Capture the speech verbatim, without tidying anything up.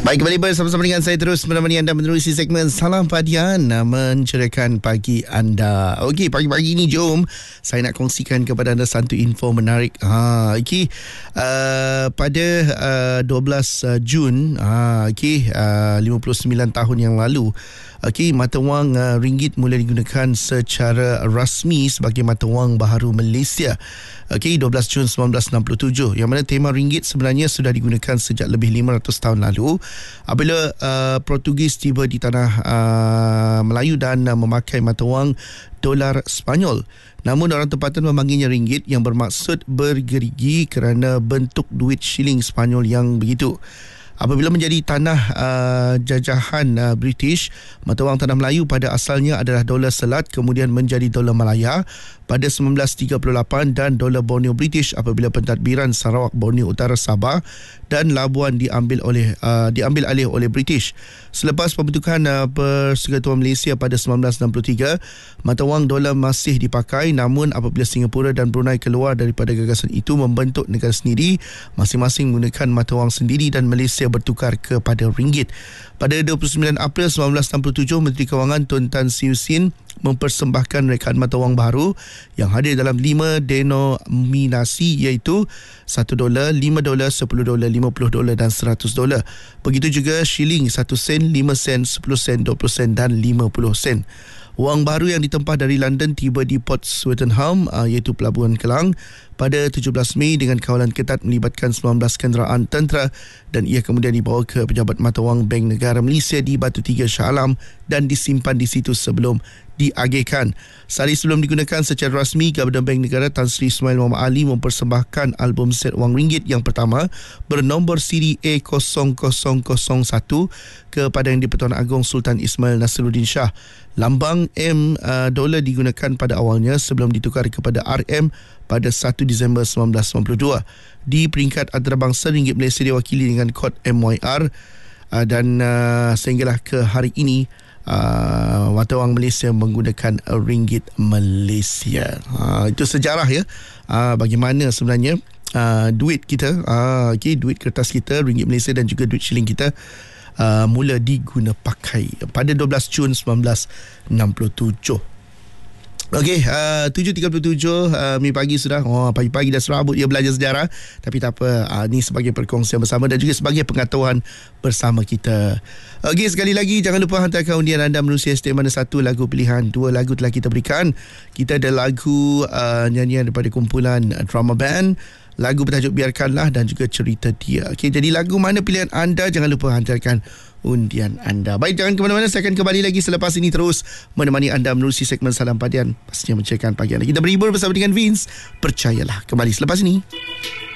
Baik, kembali bersama-sama dengan saya terus menemani anda menerusi segmen Salam Padian, menceriakan pagi anda. Okey, pagi-pagi ni jom saya nak kongsikan kepada anda satu info menarik. Ha, okey. Uh, pada uh, dua belas Jun, ha, okey, uh, lima puluh sembilan tahun yang lalu, okey, mata wang uh, ringgit mula digunakan secara rasmi sebagai mata wang baharu Malaysia. Okey, dua belas Jun seribu sembilan ratus enam puluh tujuh, yang mana tema ringgit sebenarnya sudah digunakan sejak lebih lima ratus tahun lalu apabila uh, Portugis tiba di tanah uh, Melayu dan uh, memakai mata wang dolar Sepanyol. Namun orang tempatan memanggilnya ringgit yang bermaksud bergerigi kerana bentuk duit shilling Sepanyol yang begitu. Apabila menjadi tanah uh, jajahan uh, British, mata wang tanah Melayu pada asalnya adalah dolar Selat, kemudian menjadi dolar Malaya pada seribu sembilan ratus tiga puluh lapan, dan dolar Borneo British apabila pentadbiran Sarawak, Borneo Utara, Sabah dan Labuan diambil oleh uh, diambil alih oleh British. Selepas pembentukan uh, Persekutuan Malaysia pada seribu sembilan ratus enam puluh tiga, mata wang dolar masih dipakai, namun apabila Singapura dan Brunei keluar daripada gagasan itu membentuk negara sendiri, masing-masing menggunakan mata wang sendiri dan Malaysia bertukar kepada ringgit. Pada dua puluh sembilan April seribu sembilan ratus enam puluh tujuh, Menteri Kewangan Tun Tan Siew Sin mempersembahkan rekaan mata wang baru yang hadir dalam lima denominasi, iaitu satu dolar, lima dolar, sepuluh dolar, lima puluh dolar dan seratus dolar. Begitu juga shilling satu sen, lima sen, sepuluh sen, dua puluh sen dan lima puluh sen. Wang baru yang ditempah dari London tiba di Port Swettenham, iaitu Pelabuhan Kelang, pada tujuh belas Mei dengan kawalan ketat melibatkan sembilan belas kenderaan tentera, dan ia kemudian dibawa ke pejabat mata wang Bank Negara Malaysia di Batu Tiga, Shah Alam, dan disimpan di situ sebelum diagihkan. Sehari sebelum digunakan secara rasmi, Gubernur Bank Negara Tan Sri Ismail Muhammad Ali mempersembahkan album set wang ringgit yang pertama bernombor siri A kosong kosong kosong satu kepada Yang di-Pertuan Agong Sultan Ismail Nasiruddin Shah. Lambang M uh, dolar digunakan pada awalnya sebelum ditukar kepada R M pada satu Disember seribu sembilan ratus sembilan puluh dua. Di peringkat antarabangsa, ringgit Malaysia diwakili dengan kod M Y R, uh, dan uh, sehinggalah ke hari ini Uh, mata wang Malaysia menggunakan ringgit Malaysia. Uh, itu sejarah ya, uh, bagaimana sebenarnya uh, duit kita, uh, okay, duit kertas kita, ringgit Malaysia dan juga duit shilling kita uh, mula diguna pakai pada dua belas Jun seribu sembilan ratus enam puluh tujuh. Okey, uh, tujuh tiga puluh tujuh uh, mi pagi sudah. Oh, pagi-pagi dah serabut ya belajar sejarah. Tapi tak apa, uh, ni sebagai perkongsian bersama dan juga sebagai pengetahuan bersama kita. Okey, sekali lagi jangan lupa hantarkan undian anda menerusi hashtag mana satu lagu pilihan. Dua lagu telah kita berikan. Kita ada lagu uh, nyanyian daripada kumpulan uh, drama band, lagu bertajuk Biarkanlah dan juga Cerita Dia. Okey, jadi lagu mana pilihan anda? Jangan lupa hantarkan undian anda. Baik, jangan ke mana-mana, saya akan kembali lagi selepas ini terus menemani anda menerusi segmen Salam Padian, pastinya menceriakan pagi anda. Kita berhibur bersama dengan Vince. Percayalah, kembali selepas ini.